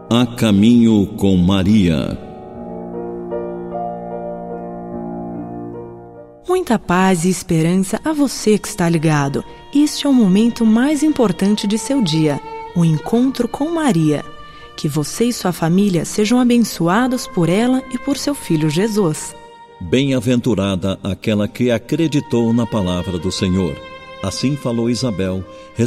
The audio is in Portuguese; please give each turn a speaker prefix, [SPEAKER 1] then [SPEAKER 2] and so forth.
[SPEAKER 1] A Caminho com Maria.
[SPEAKER 2] Muita paz e esperança a você que está ligado. Este é o momento mais importante de seu dia, o encontro com Maria. Que você e sua família sejam abençoados por ela e por seu filho Jesus.
[SPEAKER 1] Bem-aventurada aquela que acreditou na palavra do Senhor. Assim falou Isabel,